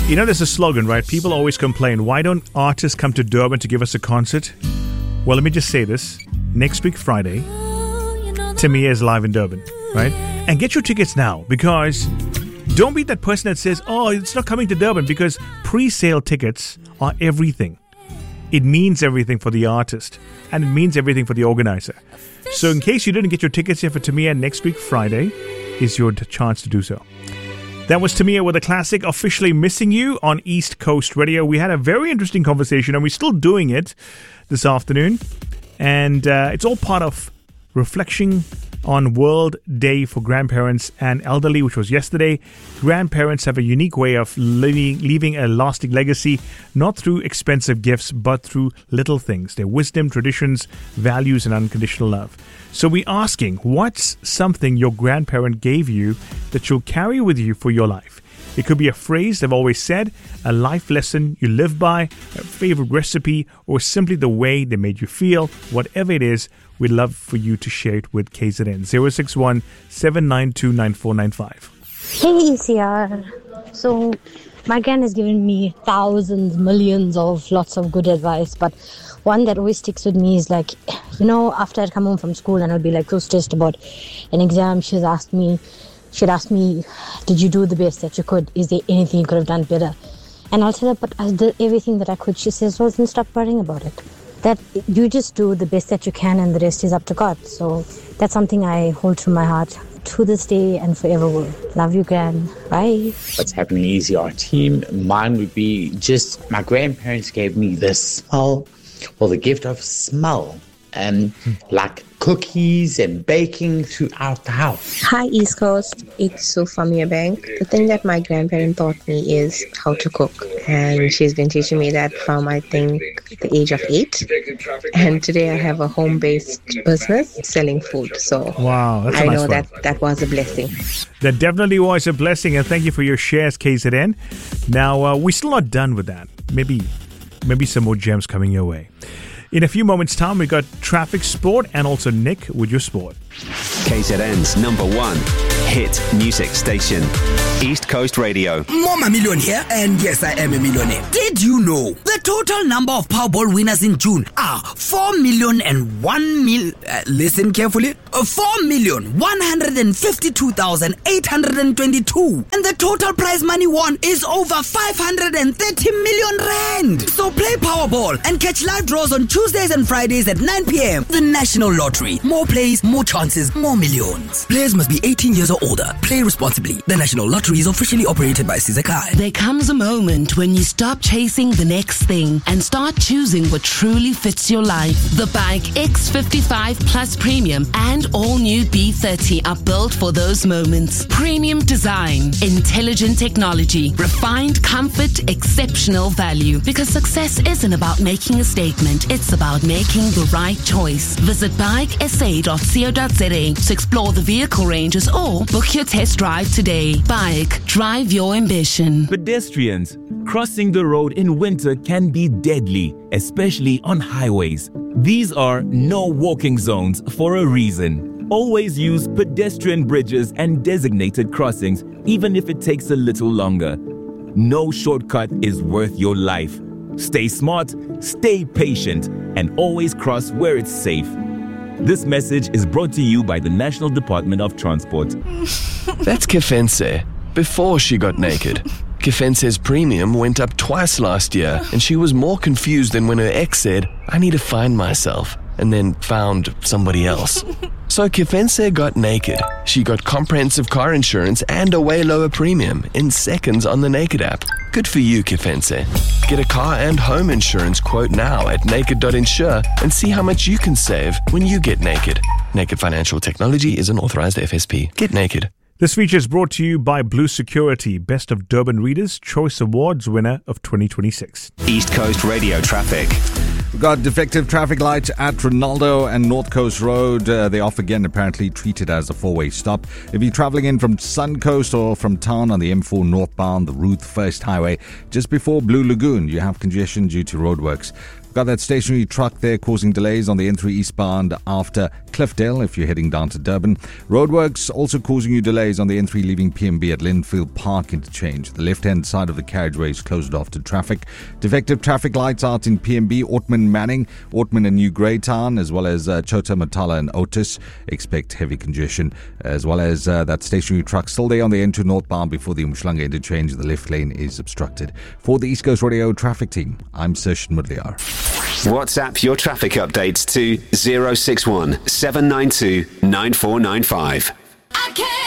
You know, there's a slogan, right? People always complain, why don't artists come to Durban to give us a concert? Well, let me just say this. Next week, Friday, Tamia is live in Durban, right? And get your tickets now, because don't be that person that says, oh, it's not coming to Durban, because pre-sale tickets are everything. It means everything for the artist, and it means everything for the organizer. So in case you didn't get your tickets yet for Tamia, next week, Friday, is your chance to do so. That was Tamia with a classic, Officially Missing You on East Coast Radio. We had a very interesting conversation, and we're still doing it this afternoon. And it's all part of reflection on World Day for Grandparents and Elderly, which was yesterday. Grandparents have a unique way of leaving a lasting legacy, not through expensive gifts, but through little things, their wisdom, traditions, values, and unconditional love. So we're asking, what's something your grandparent gave you that you'll carry with you for your life? It could be a phrase they've always said, a life lesson you live by, a favorite recipe, or simply the way they made you feel. Whatever it is, we'd love for you to share it with KZN. 061 792 9495. Hey, ECR. So, my gran has given me thousands, millions of lots of good advice, but one that always sticks with me is like, you know, after I'd come home from school and I'd be like so stressed about an exam, she'd ask me, did you do the best that you could? Is there anything you could have done better? And I'll tell her, but I did everything that I could. She says, well, then stop worrying about it. That you just do the best that you can and the rest is up to God. So that's something I hold to my heart to this day and forever will. Love you, Gran. Bye. What's happening, ECR team? Mine would be just my grandparents gave me this smell, well, the gift of smell, and like cookies and baking throughout the house. Hi, East Coast. It's Sofamia Bank. The thing that my grandparent taught me is how to cook. And she's been teaching me that from, I think, the age of 8. And today I have a home-based business selling food. So wow, that's a nice one. that was a blessing. That definitely was a blessing. And thank you for your shares, KZN. Now, we're still not done with that. Maybe some more gems coming your way. In a few moments' time, we got traffic, sport, and also Nick with your sport. KZN's #1 hit music station, East Coast Radio. Mama Million here, and yes, I am a millionaire. Did you know the total number of Powerball winners in June are 4,001,000? Listen carefully. 4,152,822, and the total prize money won is over 530 million rand. So play Powerball and catch live draws on Tuesdays and Fridays at 9 p.m. The National Lottery. More plays, more chances, more millions. Players must be 18 years or older. Play responsibly. The National Lottery is officially operated by Sizakai. There comes a moment when you stop chasing the next thing and start choosing what truly fits your life. The Bike X55 Plus Premium and all new B30 are built for those moments. Premium design, intelligent technology, refined comfort, exceptional value. Because success isn't about making a statement, it's about making the right choice. Visit bikesa.co.za to explore the vehicle ranges or book your test drive today. Bike, drive your ambition. Pedestrians, crossing the road in winter can be deadly, especially on highways. These are no walking zones for a reason. Always use pedestrian bridges and designated crossings, even if it takes a little longer. No shortcut is worth your life. Stay smart, stay patient, and always cross where it's safe. This message is brought to you by the National Department of Transport. That's Kefense, before she got naked. Kefense's premium went up twice last year, and she was more confused than when her ex said, I need to find myself, and then found somebody else. So Kefense got naked. She got comprehensive car insurance and a way lower premium in seconds on the Naked app. Good for you, Kefense. Get a car and home insurance quote now at naked.insure and see how much you can save when you get naked. Naked Financial Technology is an authorized FSP. Get naked. This feature is brought to you by Blue Security, Best of Durban Readers Choice Awards winner of 2026. East Coast Radio traffic. We've got defective traffic lights at Ronaldo and North Coast Road. They're off again, apparently treated as a four-way stop. If you're travelling in from Suncoast or from town on the M4 northbound, the Ruth First Highway, just before Blue Lagoon, you have congestion due to roadworks. Got that stationary truck there causing delays on the N3 eastbound after Cliffdale if you're heading down to Durban. Roadworks also causing you delays on the N3 leaving PMB at Linfield Park interchange. The left-hand side of the carriageway is closed off to traffic. Defective traffic lights out in PMB, Ortman Manning, Ortman and New Greytown, as well as Chota Matala and Otis. Expect heavy congestion, as well as that stationary truck still there on the N2 northbound before the Umhlanga interchange. The left lane is obstructed. For the East Coast Radio traffic team, I'm Session Mudliar. WhatsApp your traffic updates to 061 792 9495.